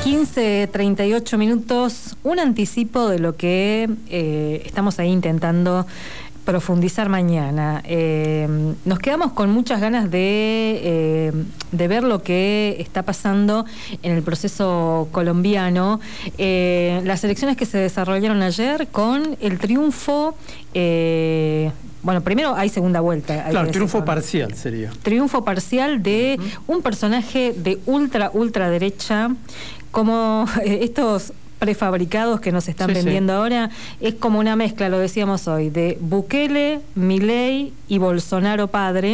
15:38, un anticipo de lo que estamos ahí intentando profundizar mañana. Nos quedamos con muchas ganas de ver lo que está pasando en el proceso colombiano. Las elecciones que se desarrollaron ayer con el triunfo... bueno, primero hay segunda vuelta. Claro, triunfo parcial sería. Triunfo parcial de un personaje de ultraderecha, como estos prefabricados que nos están vendiendo ahora. Es como una mezcla, lo decíamos hoy, de Bukele, Milei y Bolsonaro padre,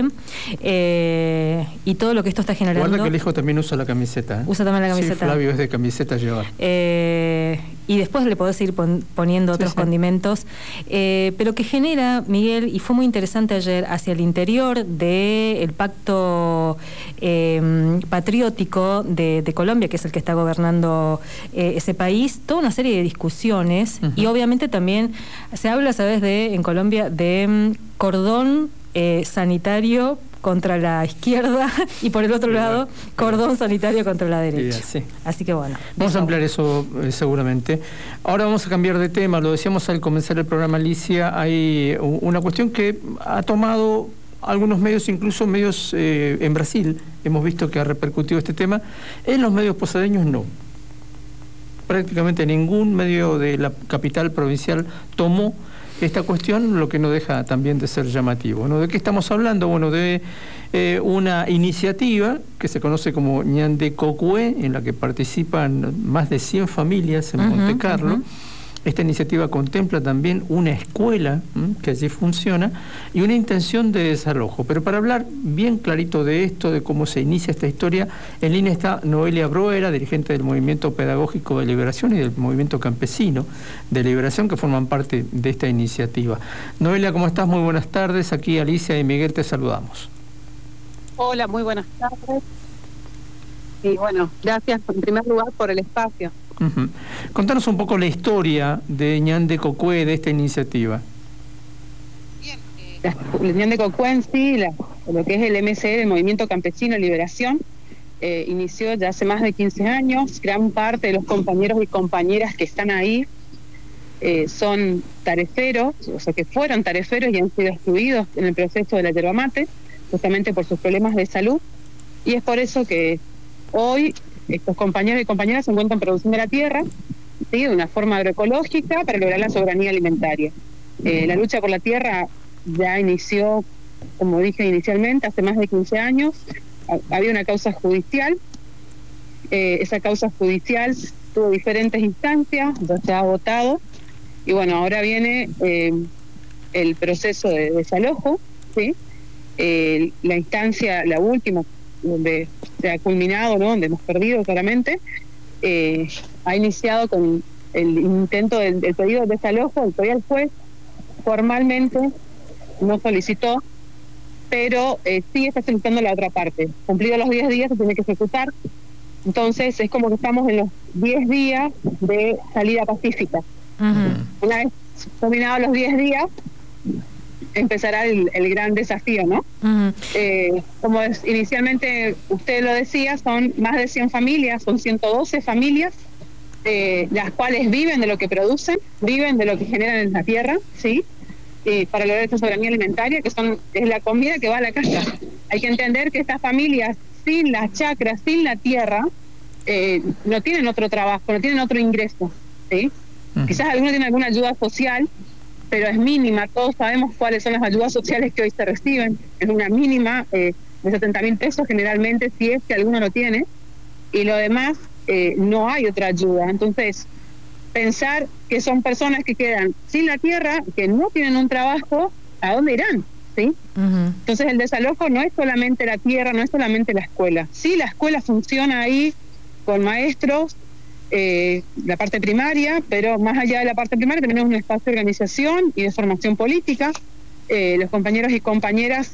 y todo lo que esto está generando. Guarda que el hijo también usa la camiseta. Usa también la camiseta. Sí, Flavio es de camiseta llevar. Y después le podés ir poniendo otros condimentos, pero que genera, Miguel, y fue muy interesante ayer, hacia el interior del pacto patriótico de Colombia, que es el que está gobernando ese país, toda una serie de discusiones, y obviamente también se habla, ¿sabes?, en Colombia de cordón sanitario contra la izquierda y por el otro lado cordón sanitario contra la derecha. Así que bueno. Vamos a ampliar eso seguramente. Ahora vamos a cambiar de tema. Lo decíamos al comenzar el programa, Alicia. Hay una cuestión que ha tomado algunos medios, incluso medios en Brasil. Hemos visto que ha repercutido este tema. En los medios posadeños no. Prácticamente ningún medio de la capital provincial tomó esta cuestión, lo que no deja también de ser llamativo, ¿no? ¿De qué estamos hablando? Bueno, de una iniciativa que se conoce como Ñandecocue, en la que participan más de 100 familias en Monte Carlo. Esta iniciativa contempla también una escuela que allí funciona y una intención de desalojo. Pero para hablar bien clarito de esto, de cómo se inicia esta historia, en línea está Noelia Broera, dirigente del Movimiento Pedagógico de Liberación y del Movimiento Campesino de Liberación, que forman parte de esta iniciativa. Noelia, ¿cómo estás? Muy buenas tardes. Aquí Alicia y Miguel te saludamos. Hola, muy buenas tardes. Y bueno, gracias en primer lugar por el espacio. Contanos un poco la historia de Ñandecocue, de esta iniciativa. Bien, el Ñandecocue en sí, lo que es el MCE, el Movimiento Campesino de Liberación, inició ya hace más de 15 años. Gran parte de los compañeros y compañeras que están ahí son tareferos, o sea que fueron tareferos y han sido excluidos en el proceso de la yerba mate, justamente por sus problemas de salud, y es por eso que hoy estos compañeros y compañeras se encuentran produciendo la tierra, ¿sí?, de una forma agroecológica para lograr la soberanía alimentaria. La lucha por la tierra ya inició, como dije inicialmente, hace más de 15 años. Había una causa judicial. Esa causa judicial tuvo diferentes instancias, ya se ha votado. Y bueno, ahora viene el proceso de desalojo, ¿sí? La instancia, la última, donde se ha culminado, ¿no?, donde hemos perdido claramente, ha iniciado con el intento del pedido de desalojo. Todavía el juez formalmente no solicitó, pero sí está solicitando la otra parte. Cumplidos los 10 días se tiene que ejecutar. Entonces es como que estamos en los 10 días de salida pacífica. Una vez terminados los 10 días, empezará el gran desafío, ¿no? Como inicialmente usted lo decía, son más de 100 familias, son 112 familias, las cuales viven de lo que producen, viven de lo que generan en la tierra, ¿sí? Para lograr esta soberanía alimentaria, es la comida que va a la casa. Hay que entender que estas familias, sin las chacras, sin la tierra, no tienen otro trabajo, no tienen otro ingreso, ¿sí? Quizás algunos tienen alguna ayuda social, pero es mínima. Todos sabemos cuáles son las ayudas sociales que hoy se reciben. Es una mínima de 70.000 pesos generalmente, si es que alguno lo tiene, y lo demás no hay otra ayuda. Entonces, pensar que son personas que quedan sin la tierra, que no tienen un trabajo, ¿a dónde irán? ¿Sí? Entonces el desalojo no es solamente la tierra, no es solamente la escuela. Sí, la escuela funciona ahí con maestros, la parte primaria, pero más allá de la parte primaria tenemos un espacio de organización y de formación política. Los compañeros y compañeras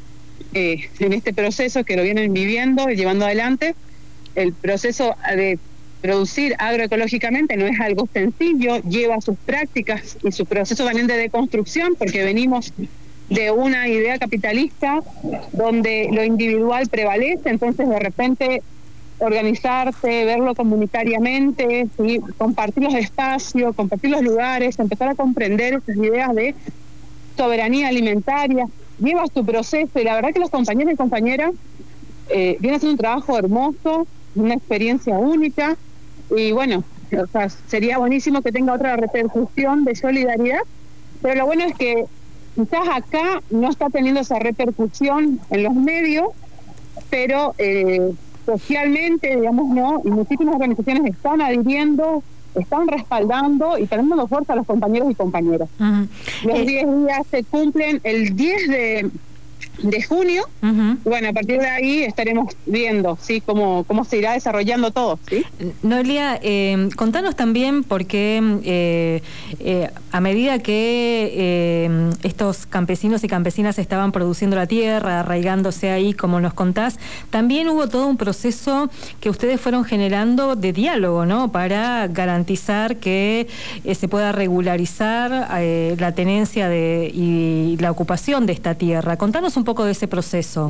en este proceso que lo vienen viviendo y llevando adelante, el proceso de producir agroecológicamente no es algo sencillo, lleva sus prácticas y su proceso también de deconstrucción, porque venimos de una idea capitalista donde lo individual prevalece. Entonces de repente organizarse, verlo comunitariamente, ¿sí? Compartir los espacios, compartir los lugares, empezar a comprender estas ideas de soberanía alimentaria. Lleva su proceso y la verdad que los compañeros y compañeras vienen haciendo un trabajo hermoso, una experiencia única y bueno, o sea, sería buenísimo que tenga otra repercusión de solidaridad, pero lo bueno es que quizás acá no está teniendo esa repercusión en los medios, pero socialmente, digamos, no, y muchísimas organizaciones están adhiriendo, están respaldando y están dando fuerza a los compañeros y compañeras. Los 10 días se cumplen el 10 de junio. Bueno, a partir de ahí estaremos viendo, ¿sí? cómo se irá desarrollando todo, ¿sí? Noelia, contanos también porque a medida que estos campesinos y campesinas estaban produciendo la tierra, arraigándose ahí, como nos contás, también hubo todo un proceso que ustedes fueron generando de diálogo, ¿no? Para garantizar que se pueda regularizar la tenencia y la ocupación de esta tierra. Contanos un poco de ese proceso.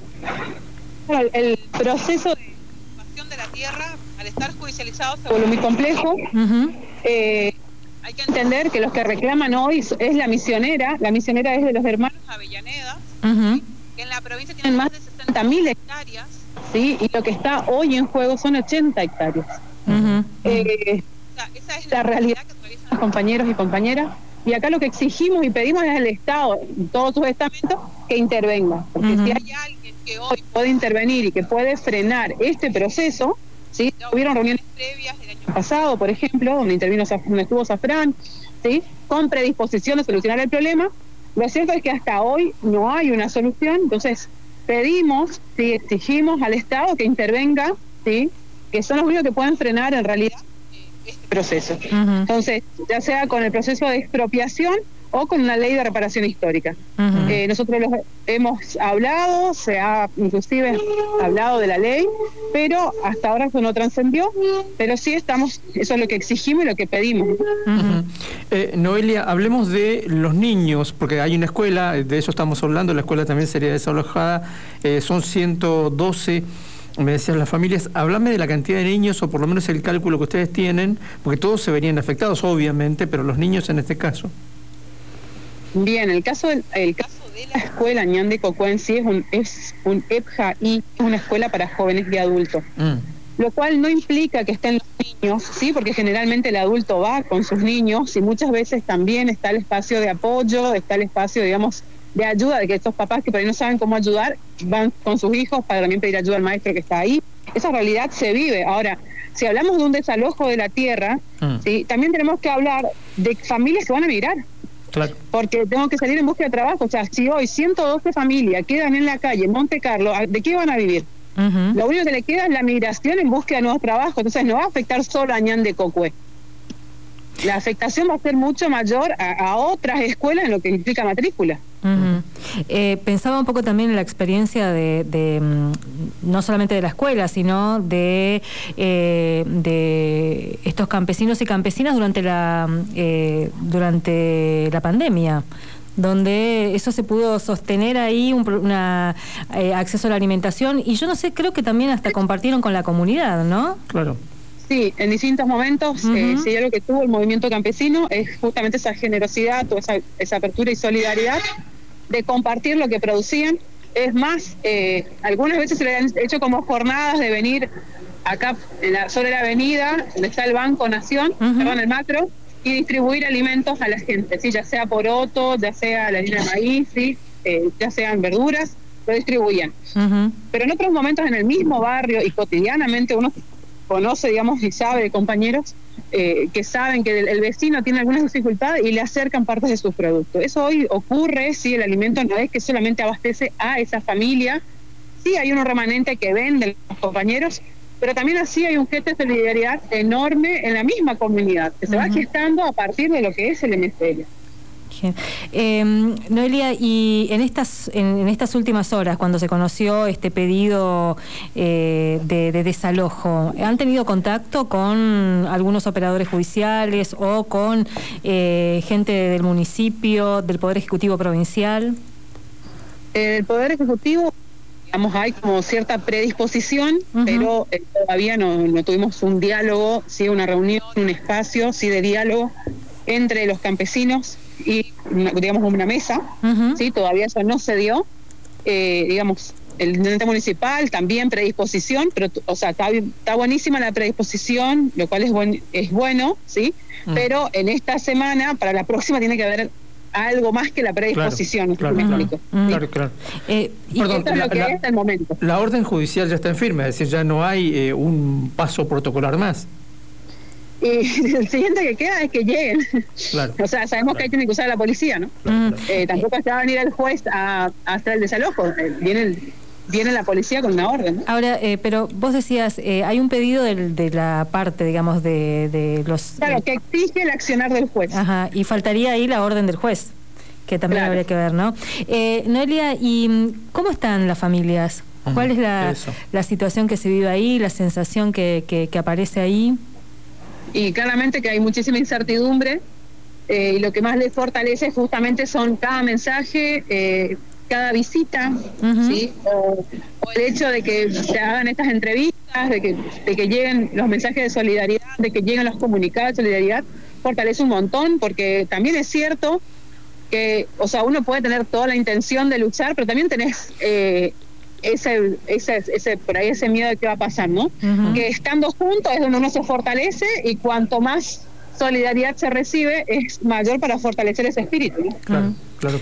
Bueno, el proceso de ocupación de la tierra, al estar judicializado, se vuelve muy complejo. Hay que entender que los que reclaman hoy es la misionera es de los hermanos Avellaneda, ¿sí? Que en la provincia tienen más de 60.000 hectáreas, ¿sí? Y lo que está hoy en juego son 80 hectáreas. O sea, esa es la realidad que atraviesan los compañeros y compañeras. Y acá lo que exigimos y pedimos es al Estado, en todos sus estamentos, que intervenga. Porque si hay alguien que hoy puede intervenir y que puede frenar este proceso, ¿sí? Ya hubieron reuniones previas el año pasado, por ejemplo, donde estuvo Zafrán, ¿sí? Con predisposición de solucionar el problema. Lo cierto es que hasta hoy no hay una solución, entonces pedimos, ¿sí? Exigimos al Estado que intervenga, ¿sí? Que son los únicos que pueden frenar en realidad este proceso. Entonces, ya sea con el proceso de expropiación o con una ley de reparación histórica. Nosotros hemos hablado, se ha inclusive hablado de la ley, pero hasta ahora eso no trascendió, pero sí estamos, eso es lo que exigimos y lo que pedimos. Noelia, hablemos de los niños, porque hay una escuela, de eso estamos hablando, la escuela también sería desalojada, son 112. Me decías las familias, háblame de la cantidad de niños o por lo menos el cálculo que ustedes tienen, porque todos se verían afectados obviamente, pero los niños en este caso. Bien, el caso de la escuela Ñande Cocuensi es un EPJA-I, es una escuela para jóvenes y adultos, lo cual no implica que estén los niños, sí, porque generalmente el adulto va con sus niños y muchas veces también está el espacio de apoyo, está el espacio, digamos, de ayuda, de que estos papás que por ahí no saben cómo ayudar, van con sus hijos para también pedir ayuda al maestro que está ahí. Esa realidad se vive. Ahora, si hablamos de un desalojo de la tierra, ¿sí? También tenemos que hablar de familias que van a migrar. Claro. Porque tengo que salir en búsqueda de trabajo. O sea, si hoy 112 familias quedan en la calle en Monte Carlo, ¿de qué van a vivir? Lo único que le queda es la migración en búsqueda de nuevos trabajos. Entonces no va a afectar solo a Ñande Cocué. La afectación va a ser mucho mayor a otras escuelas en lo que implica matrícula. Pensaba un poco también en la experiencia de no solamente de la escuela, sino de estos campesinos y campesinas durante la pandemia, donde eso se pudo sostener ahí, acceso a la alimentación, y yo no sé, creo que también hasta compartieron con la comunidad, ¿no? Claro. Sí, en distintos momentos, sí, algo que tuvo el movimiento campesino es justamente esa generosidad, toda esa apertura y solidaridad de compartir lo que producían. Es más, algunas veces se le han hecho como jornadas de venir acá sobre la avenida, donde está el Banco Nación, el macro, y distribuir alimentos a la gente, ¿sí? Ya sea poroto, ya sea la harina de maíz, ¿sí? Ya sean verduras, lo distribuían. Pero en otros momentos en el mismo barrio y cotidianamente uno conoce, digamos, y sabe de compañeros que saben que el vecino tiene algunas dificultades y le acercan partes de sus productos. Eso hoy ocurre, sí, el alimento no es que solamente abastece a esa familia, sí hay unos remanentes que venden los compañeros, pero también así hay un gesto de solidaridad enorme en la misma comunidad, que se va gestando a partir de lo que es el MSL. Noelia, y en estas últimas horas, cuando se conoció este pedido de desalojo, ¿han tenido contacto con algunos operadores judiciales o con gente del municipio, del Poder Ejecutivo Provincial? El Poder Ejecutivo digamos, hay como cierta predisposición, pero todavía no tuvimos un diálogo, sí, una reunión, un espacio, sí, de diálogo entre los campesinos y, digamos, una mesa, sí, todavía eso no se dio, digamos, el intendente municipal también predisposición, pero, o sea, está buenísima la predisposición, lo cual es bueno, sí, pero en esta semana, para la próxima, tiene que haber algo más que la predisposición. Claro. Perdón, esto es lo que es hasta el momento. La orden judicial ya está en firme, es decir, ya no hay un paso protocolar más. Y el siguiente que queda es que lleguen. Claro. O sea, sabemos que hay que usar a la policía, ¿no? Tampoco se va a venir el juez a hacer el desalojo. Viene la policía con una orden, ¿no? Ahora, pero vos decías, hay un pedido de la parte, digamos, de los... Claro, que exige el accionar del juez. Ajá, y faltaría ahí la orden del juez, que también habría que ver, ¿no? Noelia, ¿y cómo están las familias? ¿Cuál es la situación que se vive ahí, la sensación que aparece ahí? Y claramente que hay muchísima incertidumbre, y lo que más les fortalece justamente son cada mensaje, cada visita, ¿sí? O el hecho de que se hagan estas entrevistas, de que lleguen los mensajes de solidaridad, de que lleguen los comunicados de solidaridad, fortalece un montón, porque también es cierto que, o sea, uno puede tener toda la intención de luchar, pero también tenés por ahí ese miedo de qué va a pasar, ¿no? Que estando juntos es donde uno se fortalece, y cuanto más solidaridad se recibe, es mayor para fortalecer ese espíritu, ¿no? Claro.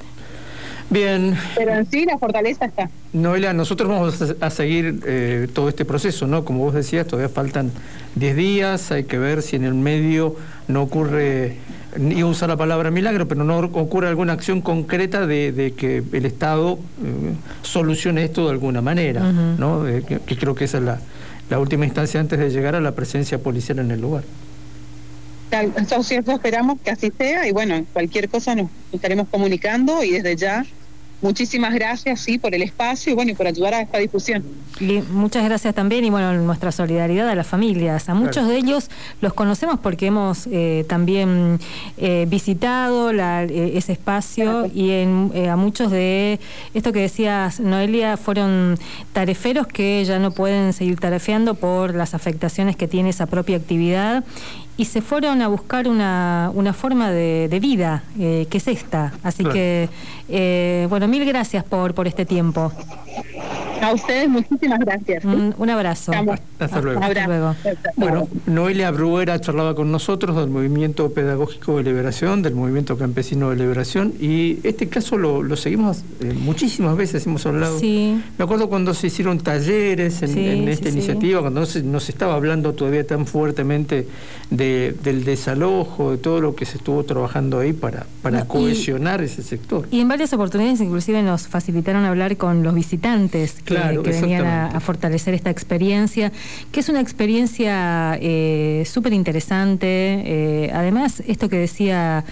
Bien. Pero en sí la fortaleza está. Noelia, nosotros vamos a seguir todo este proceso, ¿no? Como vos decías, todavía faltan 10 días, hay que ver si en el medio no ocurre, iba a usar la palabra milagro, pero no ocurre alguna acción concreta de que el Estado solucione esto de alguna manera, ¿no? Que creo que esa es la última instancia antes de llegar a la presencia policial en el lugar. Entonces esperamos que así sea, y bueno, cualquier cosa nos estaremos comunicando, y desde ya muchísimas gracias, sí, por el espacio y bueno, y por ayudar a esta difusión. Y muchas gracias también, y bueno, nuestra solidaridad a las familias. A muchos de ellos los conocemos porque hemos también visitado ese espacio, y a muchos de esto que decías, Noelia, fueron tareferos que ya no pueden seguir tarefeando por las afectaciones que tiene esa propia actividad, y se fueron a buscar una forma de vida, que es esta. Así que, bueno, mil gracias por este tiempo. A ustedes muchísimas gracias. Un abrazo. Hasta luego. Hasta luego. Bueno, Noelia Bruera charlaba con nosotros del Movimiento Pedagógico de Liberación, del Movimiento Campesino de Liberación, y este caso lo seguimos muchísimas veces, hemos hablado. Sí. Me acuerdo cuando se hicieron talleres en esta iniciativa, cuando no se estaba hablando todavía tan fuertemente del desalojo, de todo lo que se estuvo trabajando ahí para cohesionar ese sector. Y en varias oportunidades inclusive nos facilitaron hablar con los visitantes que venían a fortalecer esta experiencia, que es una experiencia súper interesante. Además, esto que decía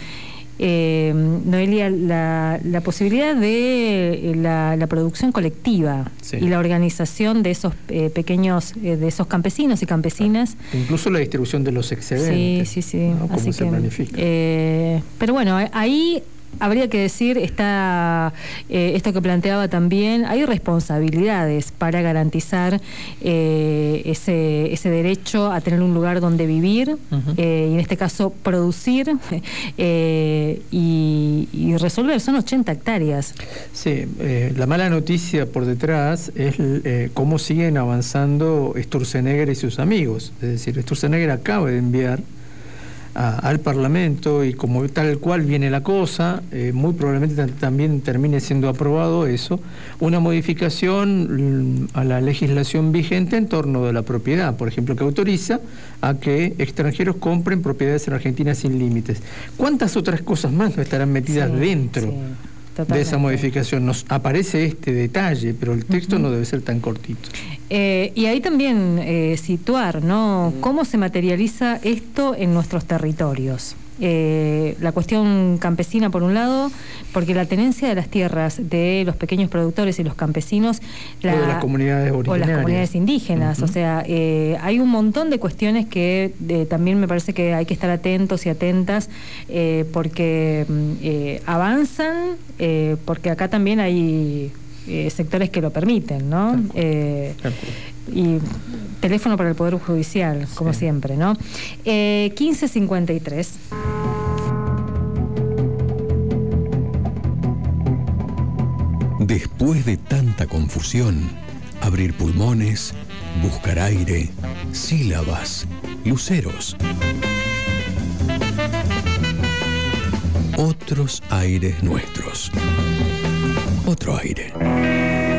Noelia, la posibilidad de la producción colectiva y la organización de esos pequeños, de esos campesinos y campesinas. Incluso la distribución de los excedentes. Sí. ¿No? Cómo se planifica. Pero bueno, ahí habría que decir, esto que planteaba también, hay responsabilidades para garantizar ese derecho a tener un lugar donde vivir, y en este caso producir y resolver. Son 80 hectáreas. Sí, la mala noticia por detrás es cómo siguen avanzando Sturzenegger y sus amigos. Es decir, Sturzenegger acaba de enviar al Parlamento, y como tal cual viene la cosa, muy probablemente también termine siendo aprobado eso, una modificación a la legislación vigente en torno de la propiedad, por ejemplo, que autoriza a que extranjeros compren propiedades en Argentina sin límites. ¿Cuántas otras cosas más no estarán metidas dentro de esa modificación? Nos aparece este detalle, pero el texto no debe ser tan cortito. Y ahí también situar, ¿no?, cómo se materializa esto en nuestros territorios. La cuestión campesina, por un lado, porque la tenencia de las tierras de los pequeños productores y los campesinos, o de las comunidades originarias, o las comunidades indígenas, o sea, hay un montón de cuestiones que también me parece que hay que estar atentos y atentas, porque avanzan, porque acá también hay sectores que lo permiten, ¿no? Y teléfono para el Poder Judicial, como siempre, ¿no? 1553. Después de tanta confusión, abrir pulmones, buscar aire, sílabas, luceros. Otros aires nuestros. Otro aire.